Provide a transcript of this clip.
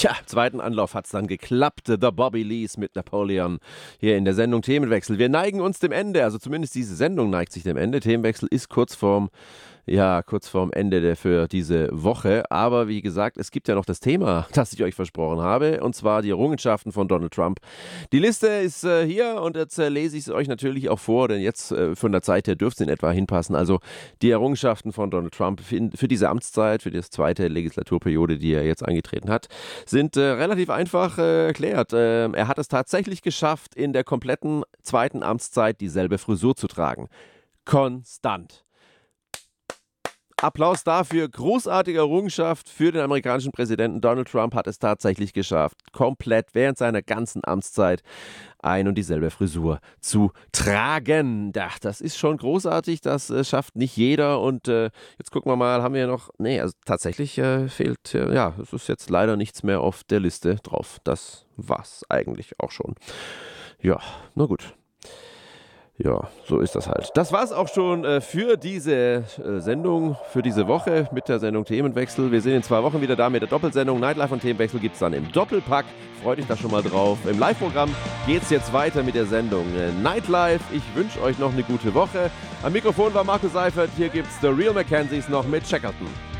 Tja, im zweiten Anlauf hat es dann geklappt. The Bobby Lees mit Napoleon hier in der Sendung Themenwechsel. Wir neigen uns dem Ende, also zumindest diese Sendung neigt sich dem Ende. Themenwechsel ist kurz vorm Ende für diese Woche. Aber wie gesagt, es gibt ja noch das Thema, das ich euch versprochen habe, und zwar die Errungenschaften von Donald Trump. Die Liste ist hier und jetzt lese ich es euch natürlich auch vor, denn jetzt von der Zeit her dürfte es in etwa hinpassen. Also die Errungenschaften von Donald Trump für diese Amtszeit, für die zweite Legislaturperiode, die er jetzt angetreten hat, sind relativ einfach erklärt. Er hat es tatsächlich geschafft, in der kompletten zweiten Amtszeit dieselbe Frisur zu tragen. Konstant. Applaus dafür, großartige Errungenschaft für den amerikanischen Präsidenten. Donald Trump hat es tatsächlich geschafft, komplett während seiner ganzen Amtszeit ein und dieselbe Frisur zu tragen. Ja, das ist schon großartig, das schafft nicht jeder und jetzt gucken wir mal, haben wir noch, also tatsächlich fehlt, es ist jetzt leider nichts mehr auf der Liste drauf. Das war's eigentlich auch schon. Ja, na gut. Ja, so ist das halt. Das war's auch schon für diese Sendung, für diese Woche mit der Sendung Themenwechsel. Wir sind in 2 Wochen wieder da mit der Doppelsendung. Nightlife und Themenwechsel gibt es dann im Doppelpack. Freut euch da schon mal drauf. Im Live-Programm geht's jetzt weiter mit der Sendung Nightlife. Ich wünsche euch noch eine gute Woche. Am Mikrofon war Markus Seifert. Hier gibt's The Real Mackenzies noch mit Checkerton.